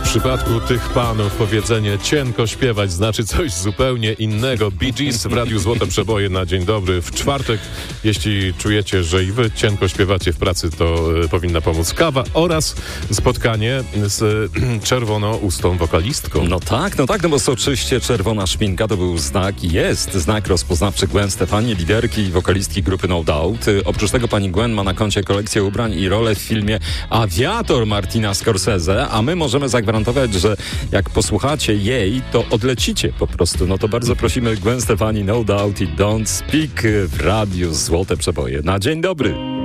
przypadku tych panów powiedzenie cienko śpiewać znaczy coś zupełnie innego. Bee Gees w Radiu Złote Przeboje na dzień dobry w czwartek. Jeśli czujecie, że i wy cienko śpiewacie w pracy, to powinna pomóc kawa oraz spotkanie z czerwonoustą wokalistką. No tak, no bo soczyście czerwona szminka to był znak i jest znak rozpoznawczy Gwen Stefani, liderki i wokalistki grupy No Doubt. Oprócz tego pani Gwen ma na koncie kolekcję ubrań i rolę w filmie Aviator Martina Scorsese, a my możemy zagwarantować, że jak posłuchacie jej, to odlecicie po prostu. No to bardzo prosimy Gwen Stefani, No Doubt i Don't Speak w Radiu Złote Przeboje. Na dzień dobry.